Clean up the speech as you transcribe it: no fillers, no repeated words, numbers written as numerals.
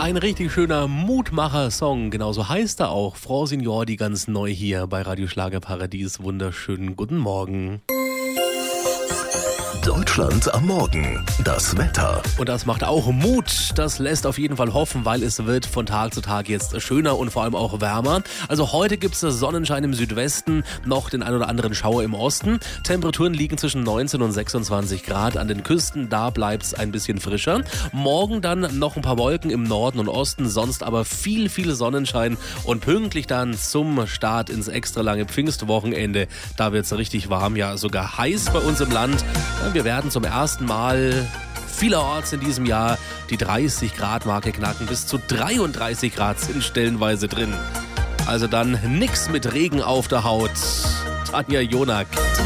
Ein richtig schöner Mutmacher-Song, genauso heißt er auch. Frau Senior, die ganz neu hier bei Radio Schlagerparadies. Wunderschönen guten Morgen. Deutschland am Morgen. Das Wetter. Und das macht auch Mut. Das lässt auf jeden Fall hoffen, weil es wird von Tag zu Tag jetzt schöner und vor allem auch wärmer. Also heute gibt es Sonnenschein im Südwesten, noch den ein oder anderen Schauer im Osten. Temperaturen liegen zwischen 19 und 26 Grad. An den Küsten, da bleibt es ein bisschen frischer. Morgen dann noch ein paar Wolken im Norden und Osten, sonst aber viel Sonnenschein. Und pünktlich dann zum Start ins extra lange Pfingstwochenende. Da wird es richtig warm, ja sogar heiß bei uns im Land. Wir werden zum ersten Mal vielerorts in diesem Jahr die 30-Grad-Marke knacken. Bis zu 33 Grad sind stellenweise drin. Also dann nix mit Regen auf der Haut. Tanja Jonak.